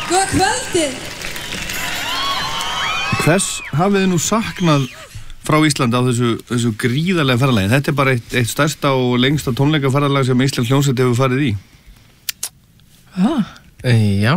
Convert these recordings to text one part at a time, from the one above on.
Góða kvöldið. Hvers hafið þið nú saknað frá Íslandi á þessu gríðarlega ferðalagi? Þetta bara eitt stærsta og lengsta tónleikaferðalag sem Íslands hljómsveit hefur farið í. Já,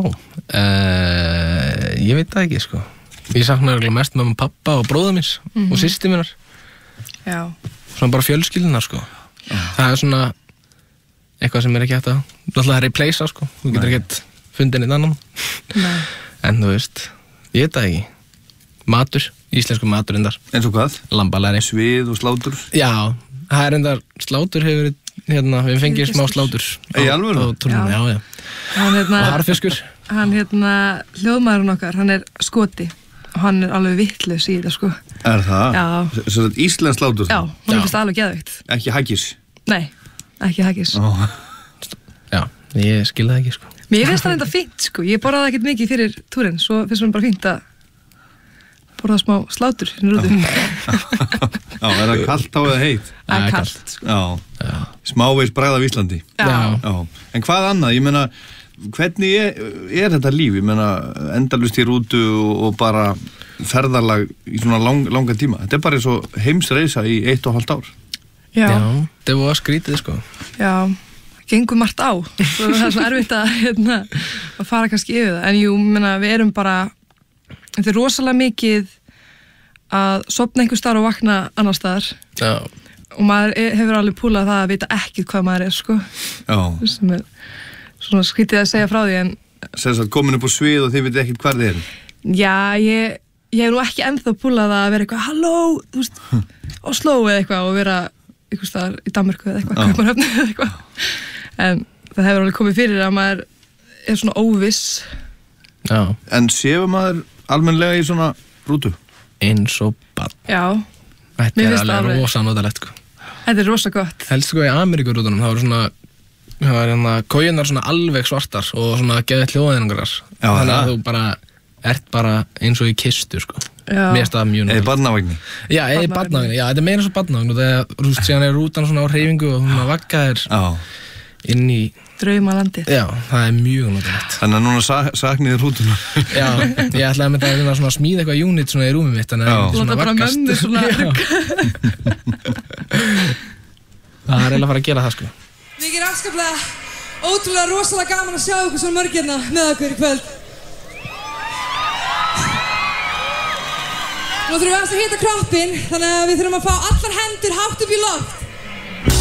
ég veit það ekki, sko. Ég saknaði mest mamma, pappa og bróða minns og systir minnar. Já. Svona bara fjölskyldunar, sko. Það svona eitthvað sem ekki hægt að náttúrulega replacea, sko. Þú getur ekkert fundið neitt annan. Nei. En þú veist, ég veit það ekki. Matur, íslensku matur endar. Eins og hvað? Lambalæri. Svið og slátur? Já, það endar slátur hefur við fengið smá slátur. Í alvöru? Já. Hann og harfiskur. Hann hljóðmaðurinn okkar, hann skoti og hann alveg vitlaus í þetta, sko. Er það? Já. Svo þetta íslensk slátur? Já, hún finnst alveg geðveikt. Ekki haggis? Nei, ekki haggis. Já, ég skil það ekki, sko. Mér finnst það enda fínt, sko. Ég borðaði ekkert mikið fyrir túrin, svo finnst mér bara fínt að borða smá slátur hérna úti. Já, er það kalt á eða heitt? Það er kalt, sko. Já. Smávegis bragð af Íslandi. Já. En hvað annað? Ég meina, hvernig er þetta líf? Ég meina, endalaust í rútu og bara ferðalag í svona langa tíma. Þetta er bara eins og heimsreisa í 1,5 ár. Já. Það var skrítið, sko. Já, gengur margt á. Svo það er svo erfitt að fara kannski yfir það. En jú, við erum bara, þetta er rosalega mikið að sofna einhver staðar og vakna annar staðar. Já. Og maður hefur alveg púlað það að vita ekkert hvað maður sko. Já. Sem svona skrítið að segja frá því, en sem sagt komin upp á svið og þið veit ekkert hvar þið eru. Já, ég hef nú ekki ennþá púlað að vera eitthvað halló, þú veist, Oslo eða eitthvað og vera einhver staðar í Danmörku eða eitthvað, Kaupmannahöfn eða eitthvað. En það hefur alveg komið fyrir að maður er svona óviss. Já. En séu maður almennlega í svona rútu? Eins og barn. Já. Þetta er alveg rosa notalegt, sko. Þetta er rosa gott. Helst sko í Ameríkurútunum, það var kójunar svona alveg svartar og svona geðið hljóðinangarar. Þannig að þú bara ert bara eins og í kistu, sko. Já. Mér staða mjög Eða barnavagni? Já, eða barnavagni. Já, þetta er meira eins og barnavagn og þegar síðan rútan svona á hreyfingu og hún vaggar inn í draumalandið. Já, það er mjög notalegt. Þannig að núna sakniði rútuna. Já, ég ætlaði að mynda að smíða eitthvað unit svona í rúmið mitt, þannig að svona vaggast. Það er eiginlega að fara að gera það, sko. Mikið afskaplega, ótrúlega rosalega gaman að sjá ykkur svona mörg hérna með okkur í kvöld. Nú þurfum við að hita kroppinn, þannig að við þurfum að fá allar hendur hátt upp í loft.